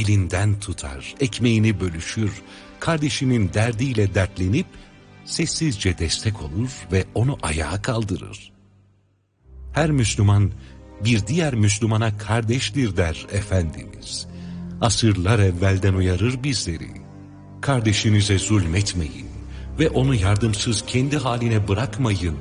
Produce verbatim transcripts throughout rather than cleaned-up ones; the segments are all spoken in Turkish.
elinden tutar, ekmeğini bölüşür, kardeşinin derdiyle dertlenip sessizce destek olur ve onu ayağa kaldırır. Her Müslüman bir diğer Müslümana kardeştir der Efendimiz. Asırlar evvelden uyarır bizleri. Kardeşinize zulmetmeyin ve onu yardımsız kendi haline bırakmayın.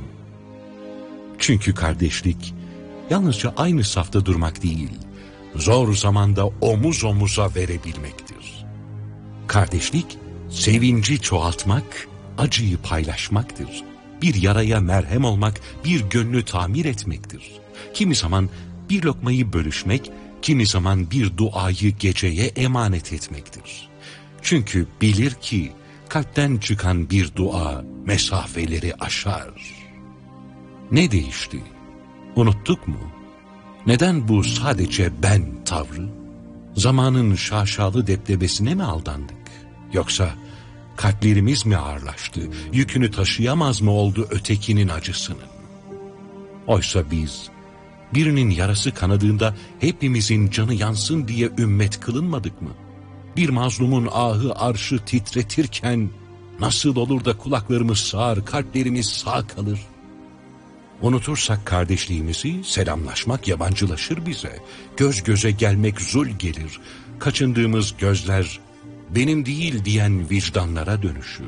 Çünkü kardeşlik yalnızca aynı safta durmak değil, zor zamanda omuz omuza verebilmektir. Kardeşlik, sevinci çoğaltmak, acıyı paylaşmaktır. Bir yaraya merhem olmak, bir gönlü tamir etmektir. Kimi zaman bir lokmayı bölüşmek, kimi zaman bir duayı geceye emanet etmektir. Çünkü bilir ki kalpten çıkan bir dua mesafeleri aşar. Ne değişti? Unuttuk mu? Neden bu sadece ben tavrı? Zamanın şaşalı deptebesine mi aldandık? Yoksa kalplerimiz mi ağırlaştı? Yükünü taşıyamaz mı oldu ötekinin acısının? Oysa biz birinin yarası kanadığında hepimizin canı yansın diye ümmet kılınmadık mı? Bir mazlumun ahı arşı titretirken nasıl olur da kulaklarımız sağır, kalplerimiz sağ kalır? Unutursak kardeşliğimizi, selamlaşmak yabancılaşır bize. Göz göze gelmek zul gelir. Kaçındığımız gözler benim değil diyen vicdanlara dönüşür.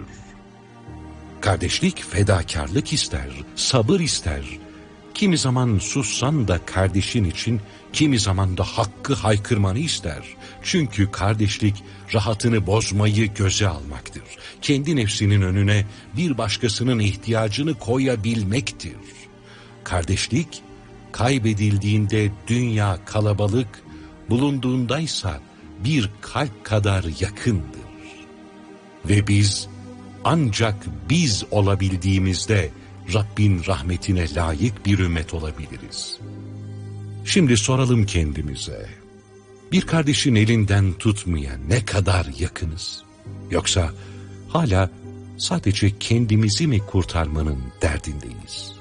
Kardeşlik fedakarlık ister, sabır ister. Kimi zaman sussan da kardeşin için, kimi zaman da hakkı haykırmanı ister. Çünkü kardeşlik rahatını bozmayı göze almaktır. Kendi nefsinin önüne bir başkasının ihtiyacını koyabilmektir. Kardeşlik, kaybedildiğinde dünya kalabalık, bulunduğundaysa bir kalp kadar yakındır. Ve biz, ancak biz olabildiğimizde Rabbin rahmetine layık bir ümmet olabiliriz. Şimdi soralım kendimize, bir kardeşin elinden tutmaya ne kadar yakınız? Yoksa hala sadece kendimizi mi kurtarmanın derdindeyiz?